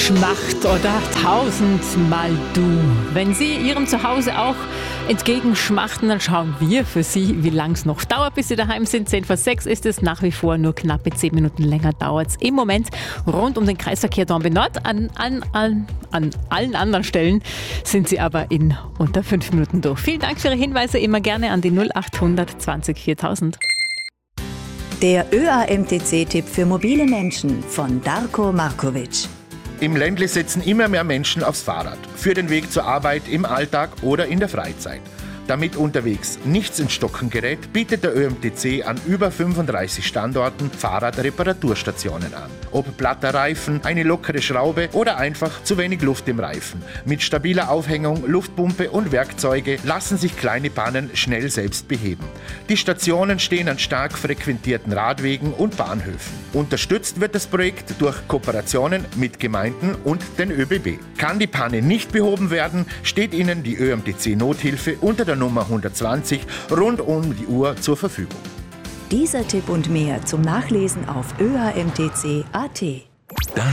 Schmacht oder tausendmal du. Wenn Sie Ihrem Zuhause auch entgegenschmachten, dann schauen wir für Sie, wie lang es noch dauert, bis Sie daheim sind. 6:10 ist es nach wie vor, nur knappe 10 Minuten länger dauert es im Moment rund um den Kreisverkehr Dornbirn Nord. An allen anderen Stellen sind Sie aber in unter 5 Minuten durch. Vielen Dank für Ihre Hinweise, immer gerne an die 0800 20 4000. Der ÖAMTC-Tipp für mobile Menschen von Darko Markovic. Im Ländle setzen immer mehr Menschen aufs Fahrrad. Für den Weg zur Arbeit, im Alltag oder in der Freizeit. Damit unterwegs nichts ins Stocken gerät, bietet der ÖMTC an über 35 Standorten Fahrradreparaturstationen an. Ob platter Reifen, eine lockere Schraube oder einfach zu wenig Luft im Reifen. Mit stabiler Aufhängung, Luftpumpe und Werkzeuge lassen sich kleine Pannen schnell selbst beheben. Die Stationen stehen an stark frequentierten Radwegen und Bahnhöfen. Unterstützt wird das Projekt durch Kooperationen mit Gemeinden und den ÖBB. Kann die Panne nicht behoben werden, steht Ihnen die ÖMTC-Nothilfe unter der Nummer 120 rund um die Uhr zur Verfügung. Dieser Tipp und mehr zum Nachlesen auf oamtc.at.